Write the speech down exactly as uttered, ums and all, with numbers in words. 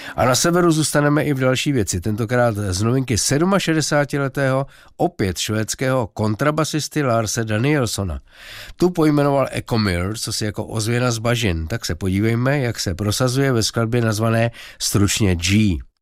A na severu zůstaneme i v další věci, tentokrát z novinky šedesátisedmiletého opět švédského kontrabasisty Larse Danielsona. Tu pojmenoval Ecomir, co si jako ozvěna z bažin. Tak se podívejme, jak se prosazuje ve skladbě nazvané stručně G.